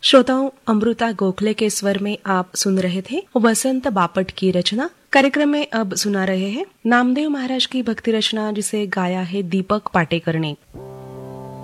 श्रोताओं, अमृता गोखले के स्वर में आप सुन रहे थे वसंत बापट की रचना। कार्यक्रम में अब सुना रहे हैं नामदेव महाराज की भक्ति रचना, जिसे गाया है दीपक पाटेकर ने।